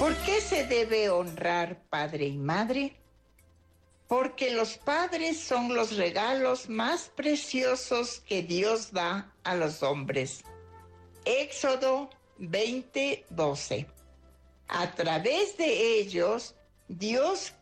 ¿Por qué se debe honrar padre y madre? Porque los padres son los regalos más preciosos que Dios da a los hombres. Éxodo 20:12. A través de ellos, Dios